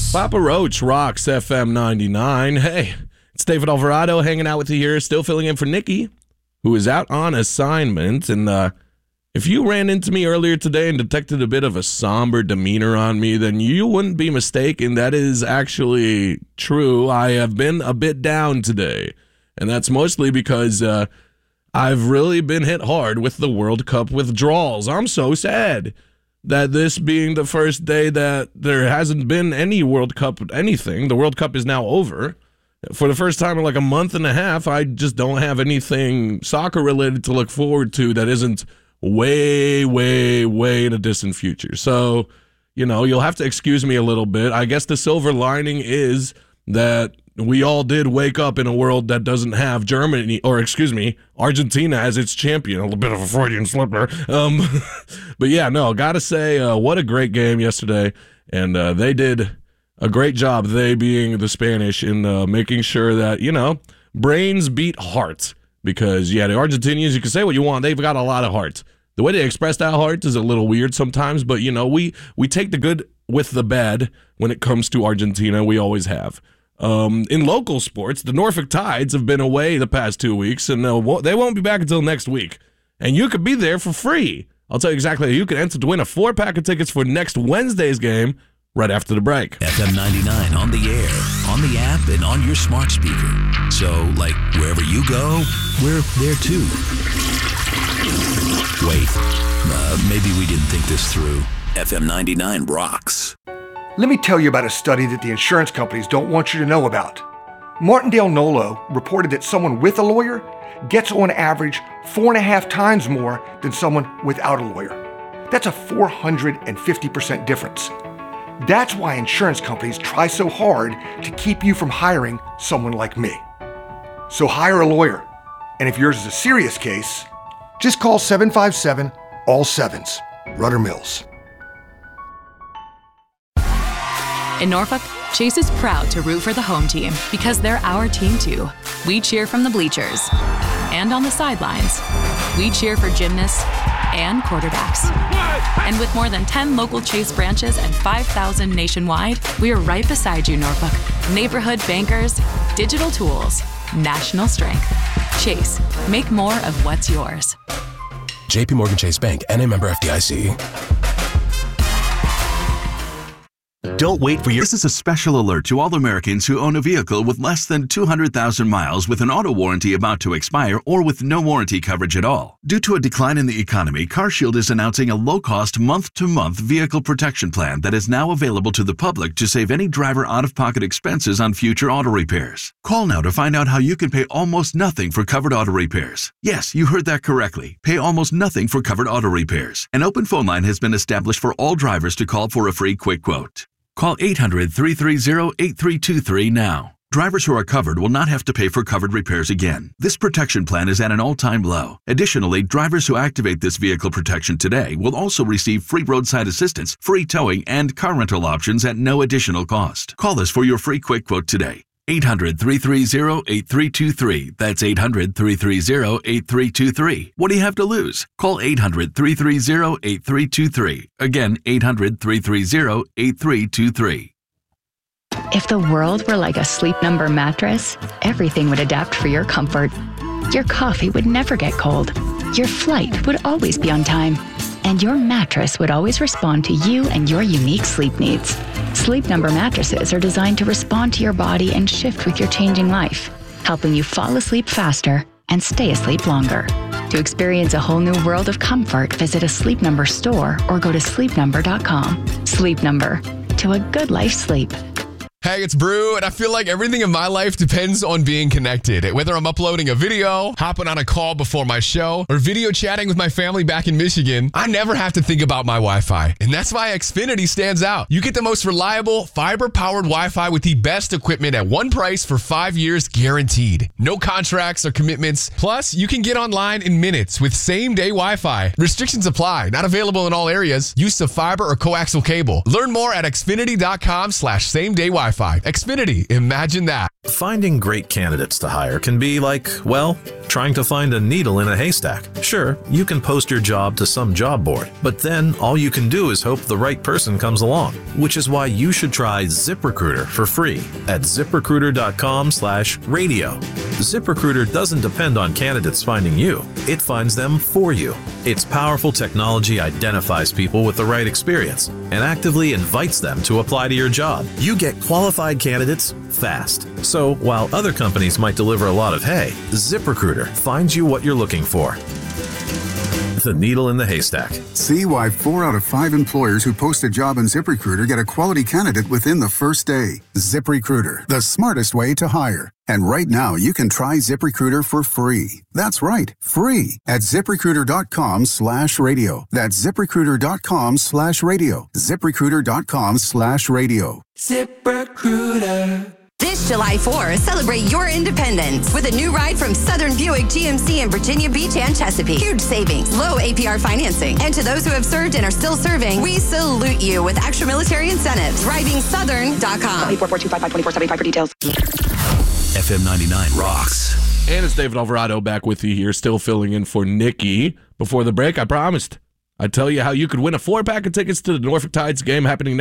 Papa Roach rocks FM 99. Hey, it's David Alvarado hanging out with you here, still filling in for Nikki, who is out on assignment. And if you ran into me earlier today and detected a bit of a somber demeanor on me, then you wouldn't be mistaken. That is actually true. I have been a bit down today, and that's mostly because I've really been hit hard with the World Cup withdrawals. I'm so sad that this being the first day that there hasn't been any World Cup anything. The World Cup is now over. For the first time in like a month and a half, I just don't have anything soccer related to look forward to that isn't way, way, way in a distant future. So, you'll have to excuse me a little bit. I guess the silver lining is that we all did wake up in a world that doesn't have Argentina as its champion. A little bit of a Freudian slipper. But yeah, no, gotta say, what a great game yesterday. And they did a great job, they being the Spanish, in making sure that, brains beat heart. Because, the Argentinians, you can say what you want, they've got a lot of heart. The way they express that heart is a little weird sometimes, but, we take the good with the bad when it comes to Argentina. We always have. In local sports, the Norfolk Tides have been away the past 2 weeks, and they won't be back until next week. And you could be there for free. I'll tell you exactly how you can enter to win a 4-pack of tickets for next Wednesday's game right after the break. FM 99 on the air, on the app, and on your smart speaker. So, wherever you go, we're there too. Wait, maybe we didn't think this through. FM 99 rocks. Let me tell you about a study that the insurance companies don't want you to know about. Martindale Nolo reported that someone with a lawyer gets on average 4.5 times more than someone without a lawyer. That's a 450% difference. That's why insurance companies try so hard to keep you from hiring someone like me. So hire a lawyer. And if yours is a serious case, just call 757 all sevens. Rudder Mills. In Norfolk, Chase is proud to root for the home team because they're our team too. We cheer from the bleachers and on the sidelines. We cheer for gymnasts and quarterbacks. And with more than 10 local Chase branches and 5,000 nationwide, we are right beside you, Norfolk. Neighborhood bankers, digital tools, national strength. Chase, make more of what's yours. JP Morgan Chase Bank, N.A. member FDIC. Don't wait for This is a special alert to all Americans who own a vehicle with less than 200,000 miles with an auto warranty about to expire or with no warranty coverage at all. Due to a decline in the economy, CarShield is announcing a low-cost month-to-month vehicle protection plan that is now available to the public to save any driver out-of-pocket expenses on future auto repairs. Call now to find out how you can pay almost nothing for covered auto repairs. Yes, you heard that correctly. Pay almost nothing for covered auto repairs. An open phone line has been established for all drivers to call for a free quick quote. Call 800-330-8323 now. Drivers who are covered will not have to pay for covered repairs again. This protection plan is at an all-time low. Additionally, drivers who activate this vehicle protection today will also receive free roadside assistance, free towing, and car rental options at no additional cost. Call us for your free quick quote today. 800-330-8323. That's 800-330-8323. What do you have to lose? Call 800-330-8323. Again, 800-330-8323. If the world were like a Sleep Number mattress, everything would adapt for your comfort. Your coffee would never get cold. Your flight would always be on time. And your mattress would always respond to you and your unique sleep needs. Sleep Number mattresses are designed to respond to your body and shift with your changing life, helping you fall asleep faster and stay asleep longer. To experience a whole new world of comfort, visit a Sleep Number store or go to sleepnumber.com. Sleep Number, to a good life sleep. Hey, it's Brew, and I feel like everything in my life depends on being connected. Whether I'm uploading a video, hopping on a call before my show, or video chatting with my family back in Michigan, I never have to think about my Wi-Fi. And that's why Xfinity stands out. You get the most reliable, fiber-powered Wi-Fi with the best equipment at one price for 5 years guaranteed. No contracts or commitments. Plus, you can get online in minutes with same-day Wi-Fi. Restrictions apply. Not available in all areas. Use of fiber or coaxial cable. Learn more at xfinity.com/same-day Wi-Fi. Xfinity, imagine that. Finding great candidates to hire can be like, well, trying to find a needle in a haystack. Sure, you can post your job to some job board, but then all you can do is hope the right person comes along, which is why you should try ZipRecruiter for free at ZipRecruiter.com/radio. ZipRecruiter doesn't depend on candidates finding you. It finds them for you. Its powerful technology identifies people with the right experience and actively invites them to apply to your job. You get qualified candidates fast. So while other companies might deliver a lot of hay, ZipRecruiter finds you what you're looking for. The needle in the haystack. See why 4 out of 5 employers who post a job on ZipRecruiter get a quality candidate within the first day. ZipRecruiter, the smartest way to hire. And right now, you can try ZipRecruiter for free. That's right, free at ZipRecruiter.com/radio. That's ZipRecruiter.com/radio. ZipRecruiter.com/radio. ZipRecruiter. This July 4th, celebrate your independence with a new ride from Southern Buick GMC in Virginia Beach and Chesapeake. Huge savings, low APR financing. And to those who have served and are still serving, we salute you with extra military incentives. DrivingSouthern.com. 844-255-2475 for details. FM 99 rocks. And it's David Alvarado back with you here, still filling in for Nikki. Before the break, I promised I'd tell you how you could win a 4-pack of tickets to the Norfolk Tides game happening